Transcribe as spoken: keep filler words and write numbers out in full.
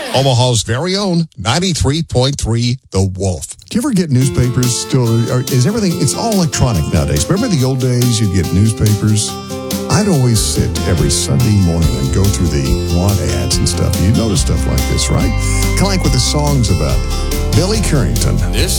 Omaha's very own ninety-three point three The Wolf. Do you ever get newspapers still? Or is everything, it's all electronic nowadays. Remember the old days you'd get newspapers? I'd always sit every Sunday morning and go through the want ads and stuff. You notice stuff like this, right? Kind of like with the songs about Billy Currington. This